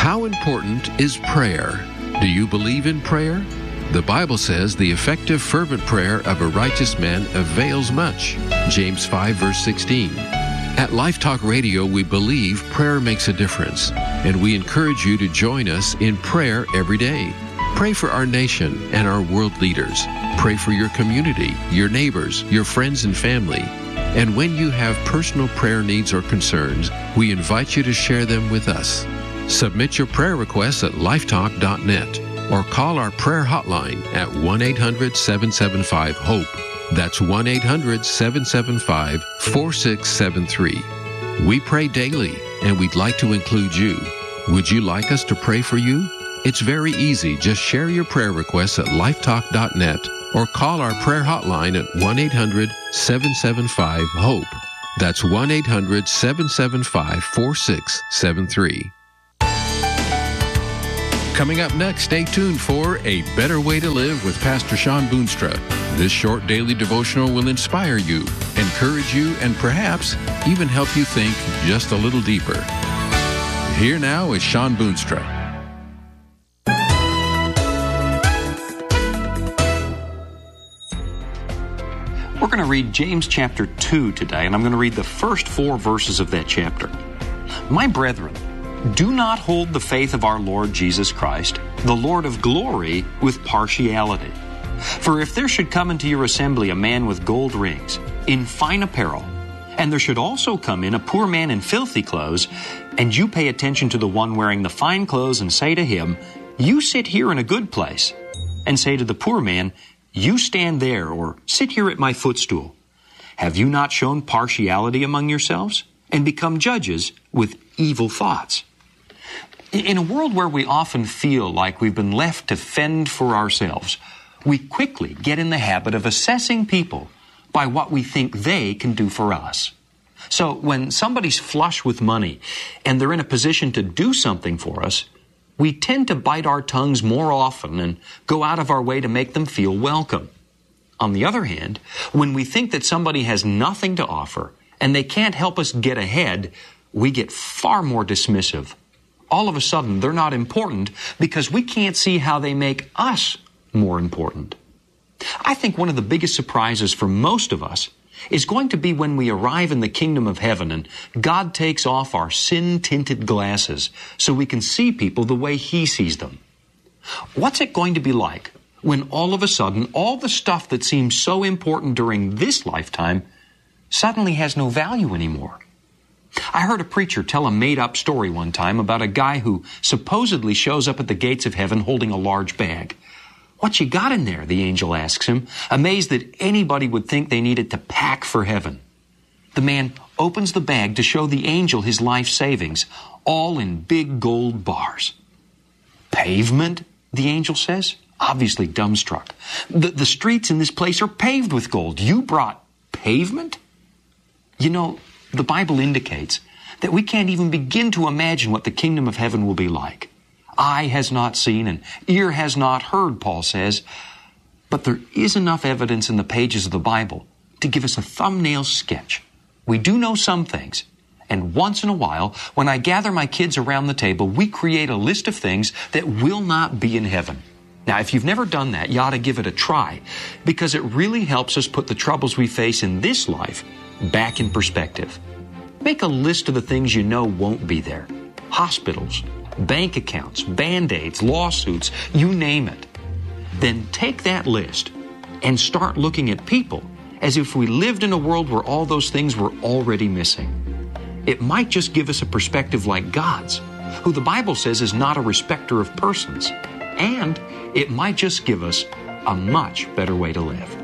How important is prayer? Do you believe in prayer? The Bible says the effective fervent prayer of a righteous man avails much. James 5 verse 16. At Life Talk Radio, we believe prayer makes a difference, and we encourage you to join us in prayer every day. Pray for our nation and our world leaders. Pray for your community, your neighbors, your friends and family. And when you have personal prayer needs or concerns, we invite you to share them with us. Submit your prayer requests at lifetalk.net or call our prayer hotline at 1-800-775-HOPE. That's 1-800-775-4673. We pray daily, and we'd like to include you. Would you like us to pray for you? It's very easy. Just share your prayer requests at lifetalk.net or call our prayer hotline at 1-800-775-HOPE. That's 1-800-775-4673. Coming up next, stay tuned for A Better Way to Live with Pastor Sean Boonstra. This short daily devotional will inspire you, encourage you, and perhaps even help you think just a little deeper. Here now is Sean Boonstra. We're going to read James chapter 2 today, and I'm going to read the first 4 verses of that chapter. My brethren, do not hold the faith of our Lord Jesus Christ, the Lord of glory, with partiality. For if there should come into your assembly a man with gold rings, in fine apparel, and there should also come in a poor man in filthy clothes, and you pay attention to the one wearing the fine clothes and say to him, you sit here in a good place, and say to the poor man, you stand there, or sit here at my footstool. Have you not shown partiality among yourselves, and become judges with evil thoughts? In a world where we often feel like we've been left to fend for ourselves, we quickly get in the habit of assessing people by what we think they can do for us. So when somebody's flush with money and they're in a position to do something for us, we tend to bite our tongues more often and go out of our way to make them feel welcome. On the other hand, when we think that somebody has nothing to offer and they can't help us get ahead, we get far more dismissive. All of a sudden, they're not important because we can't see how they make us more important. I think one of the biggest surprises for most of us is going to be when we arrive in the kingdom of heaven and God takes off our sin-tinted glasses so we can see people the way He sees them. What's it going to be like when all of a sudden all the stuff that seems so important during this lifetime suddenly has no value anymore? I heard a preacher tell a made-up story one time about a guy who supposedly shows up at the gates of heaven holding a large bag. What you got in there? The angel asks him, amazed that anybody would think they needed to pack for heaven. The man opens the bag to show the angel his life savings, all in big gold bars. Pavement? The angel says, obviously dumbstruck. The streets in this place are paved with gold. You brought pavement? You know, the Bible indicates that we can't even begin to imagine what the kingdom of heaven will be like. Eye has not seen and ear has not heard, Paul says. But there is enough evidence in the pages of the Bible to give us a thumbnail sketch. We do know some things. And once in a while, when I gather my kids around the table, we create a list of things that will not be in heaven. Now, if you've never done that, you ought to give it a try, because it really helps us put the troubles we face in this life back in perspective. Make a list of the things you know won't be there. Hospitals, bank accounts, Band-Aids, lawsuits, you name it. Then take that list and start looking at people as if we lived in a world where all those things were already missing. It might just give us a perspective like God's, who the Bible says is not a respecter of persons. And it might just give us a much better way to live.